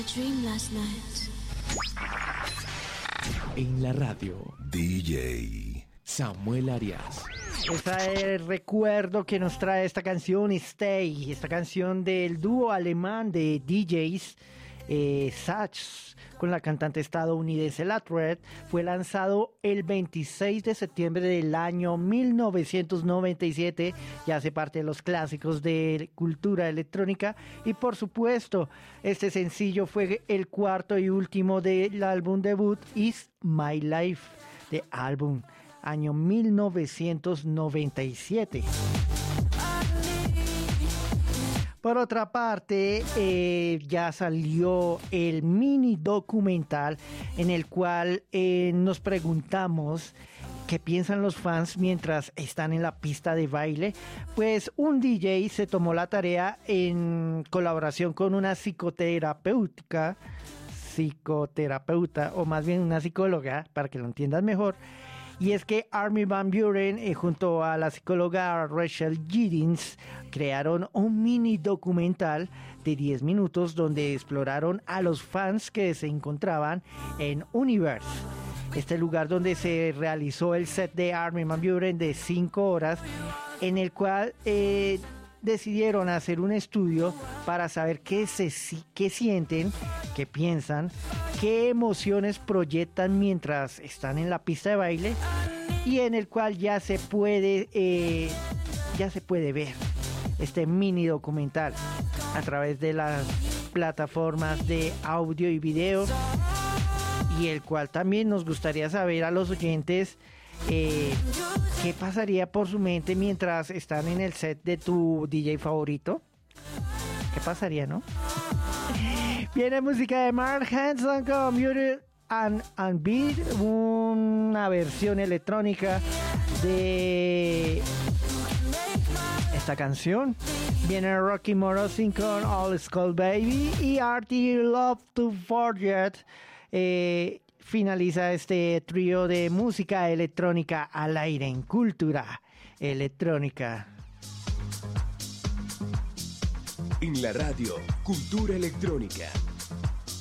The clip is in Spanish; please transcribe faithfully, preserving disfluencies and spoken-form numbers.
dream last night. En la radio, D J Samuel Arias. Ese es el recuerdo que nos trae esta canción, Stay, esta canción del dúo alemán de D Js, eh, Sachs, con la cantante estadounidense Latred. Fue lanzado el veintiséis de septiembre del año mil novecientos noventa y siete y hace parte de los clásicos de cultura electrónica. Y por supuesto, este sencillo fue el cuarto y último del álbum debut Is My Life, de álbum año mil novecientos noventa y siete. Por otra parte, eh, ya salió el mini documental en el cual eh, nos preguntamos qué piensan los fans mientras están en la pista de baile. Pues un D J se tomó la tarea en colaboración con una psicoterapéutica, psicoterapeuta o más bien una psicóloga, para que lo entiendan mejor. Y es que Armin van Buuren eh, junto a la psicóloga Rachel Giddens crearon un mini documental de diez minutos donde exploraron a los fans que se encontraban en Universe, este lugar donde se realizó el set de Armin van Buuren de cinco horas, en el cual eh, decidieron hacer un estudio para saber qué, se, qué sienten, qué piensan, qué emociones proyectan mientras están en la pista de baile, y en el cual ya se puede eh, ya se puede ver este mini documental a través de las plataformas de audio y video, y el cual también nos gustaría saber a los oyentes eh, qué pasaría por su mente mientras están en el set de tu D J favorito. ¿Qué pasaría, no? Viene música de Mark Hanson con Beauty and, and Beat, una versión electrónica de esta canción. Viene Rocky Morosin con All Skull Baby y Artie Love to Forget. Eh, finaliza este trío de música electrónica al aire en Cultura Electrónica. En la radio, Cultura Electrónica.